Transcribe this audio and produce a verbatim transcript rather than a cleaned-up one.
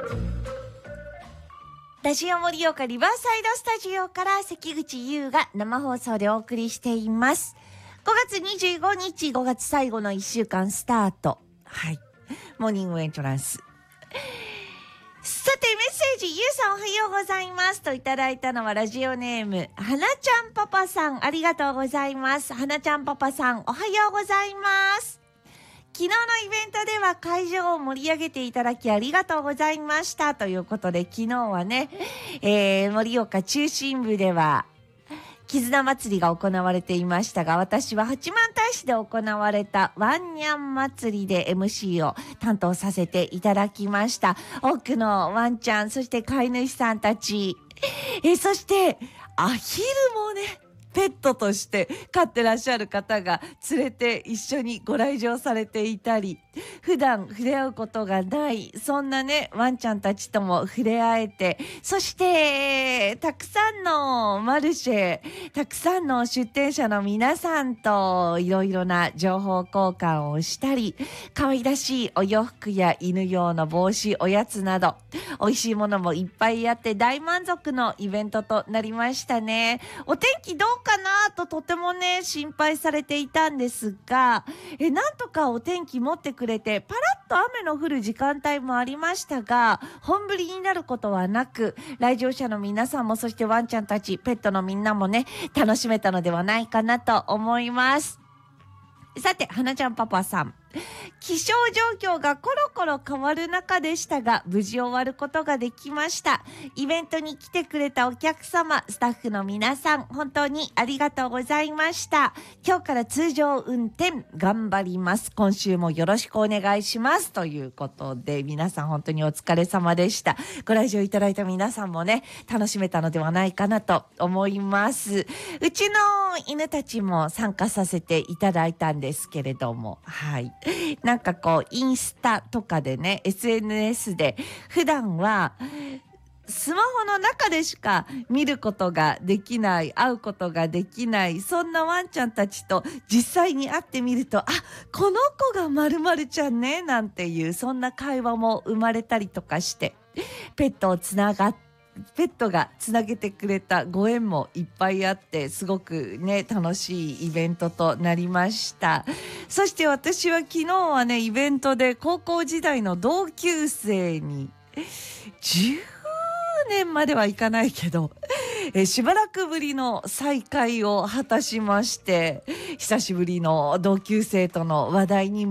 ラジオ盛岡リバーサイドスタジオから関口優が生放送でお送りしています。ごがつにじゅうごにち、ごがつ最後のいっしゅうかんスタート。はい。モーニングエントランス。さて、メッセージ、ゆうさんおはようございますといただいたのはラジオネーム、はなちゃんパパさん、ありがとうございます。はなちゃんパパさん、おはようございます。昨日のイベントでは会場を盛り上げていただきありがとうございましたということで、昨日はね、えー、盛岡中心部では絆祭りが行われていましたが、私は八幡平市で行われたワンニャン祭りで エムシー を担当させていただきました。多くのワンちゃん、そして飼い主さんたち、えそしてアヒルもね、ペットとして飼ってらっしゃる方が連れて一緒にご来場されていたり、普段触れ合うことがないそんなねワンちゃんたちとも触れ合えて、そしてたくさんのマルシェ、たくさんの出店者の皆さんといろいろな情報交換をしたり、可愛らしいお洋服や犬用の帽子、おやつなど美味しいものもいっぱいあって大満足のイベントとなりましたね。お天気どうかなととてもね心配されていたんですが、えなんとかお天気持ってくれて、パラッと雨の降る時間帯もありましたが、本降りになることはなく、来場者の皆さんも、そしてワンちゃんたち、ペットのみんなもね楽しめたのではないかなと思います。さて、はなちゃんパパさん、気象状況がコロコロ変わる中でしたが、無事終わることができました。イベントに来てくれたお客様、スタッフの皆さん、本当にありがとうございました。今日から通常運転頑張ります。今週もよろしくお願いしますということで、皆さん本当にお疲れ様でした。ご来場いただいた皆さんもね楽しめたのではないかなと思います。うちの犬たちも参加させていただいたんですけれども、はい、なんかこうインスタとかでね エスエヌエス で普段はスマホの中でしか見ることができない、会うことができない、そんなワンちゃんたちと実際に会ってみると、あ、この子が〇〇ちゃんねなんていう、そんな会話も生まれたりとかして、ペットをつながってペットがつなげてくれたご縁もいっぱいあって、すごくね楽しいイベントとなりました。そして私は昨日はねイベントで高校時代の同級生にじゅうねんまではいかないけどえしばらくぶりの再会を果たしまして、久しぶりの同級生との話題に